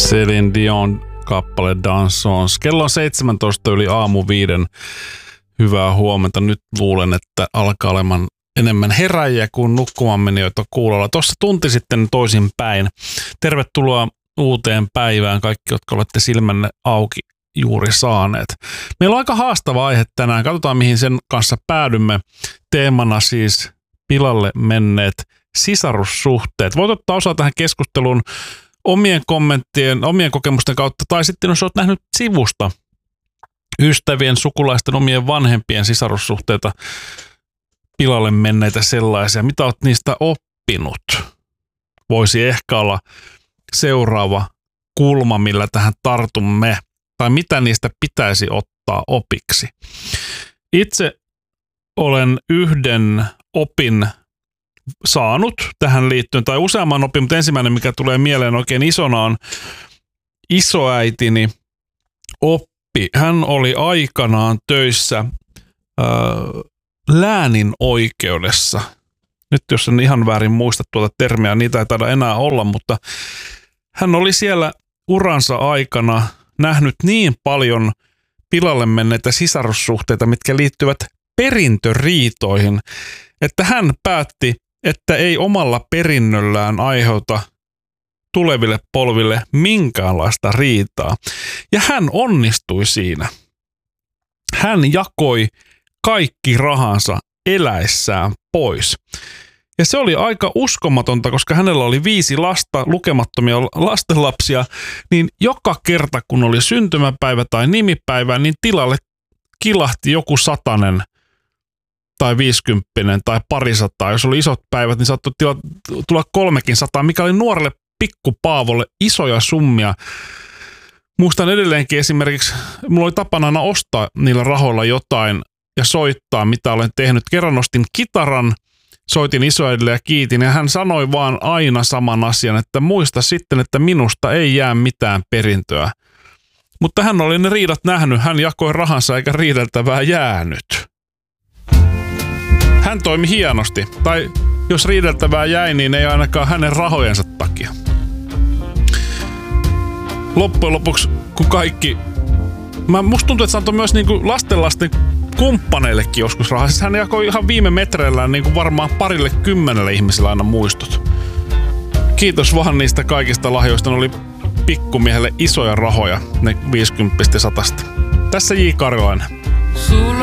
Celine Dion kappale Dansons. Kello on 17 yli aamu 5. Hyvää huomenta. Nyt luulen, että alkaa olemaan enemmän heräjiä kuin nukkumaan menijöitä kuulolla. Tuossa tunti sitten toisin päin. Tervetuloa uuteen päivään kaikki, jotka olette silmänne auki juuri saaneet. Meillä on aika haastava aihe tänään. Katsotaan, mihin sen kanssa päädymme. Teemana siis pilalle menneet sisarussuhteet. Voit ottaa osaa tähän keskusteluun omien kommenttien, omien kokemusten kautta, tai sitten jos olet nähnyt sivusta ystävien, sukulaisten, omien vanhempien sisarussuhteita, pilalle menneitä sellaisia. Mitä olet niistä oppinut? Voisi ehkä olla seuraava kulma, millä tähän tartumme, tai mitä niistä pitäisi ottaa opiksi. Itse olen yhden opin saanut tähän liittyen, tai useamman opin, mutta ensimmäinen, mikä tulee mieleen oikein isona, on isoäitini oppi. Hän oli aikanaan töissä läänin oikeudessa. Nyt jos en ihan väärin muista tuota termiä, niitä ei taida enää olla, mutta hän oli siellä uransa aikana nähnyt niin paljon pilalle menneitä sisarussuhteita, mitkä liittyvät perintöriitoihin, että hän päätti, että ei omalla perinnöllään aiheuta tuleville polville minkäänlaista riitaa. Ja hän onnistui siinä. Hän jakoi kaikki rahansa eläessään pois. Ja se oli aika uskomatonta, koska hänellä oli 5 lasta, lukemattomia lastenlapsia, niin joka kerta kun oli syntymäpäivä tai nimipäivä, niin tilalle kilahti joku 100 tai 50 tai 200. Jos oli isot päivät, niin saattoi tulla 300, mikä oli nuorelle pikkupaavolle isoja summia. Muistan edelleenkin esimerkiksi, mulla oli tapana aina ostaa niillä rahoilla jotain ja soittaa, mitä olen tehnyt. Kerran ostin kitaran, soitin isoäidille ja kiitin, ja hän sanoi vaan aina saman asian, että muista sitten, että minusta ei jää mitään perintöä. Mutta hän oli ne riidat nähnyt, hän jakoi rahansa eikä riideltävää jäänyt. Hän toimi hienosti, tai jos riideltävää jäi, niin ei ainakaan hänen rahojensa takia. Loppujen lopuksi, kun kaikki... Musta tuntuu, että se antoi myös niinku lasten kumppaneillekin joskus rahaa. Siis hän jakoi ihan viime metreillään niinku varmaan 20 ihmisillä aina muistot. Kiitos vaan niistä kaikista lahjoista. Ne oli pikkumiehelle isoja rahoja, ne 50 ja 100. Tässä J. Karjalainen.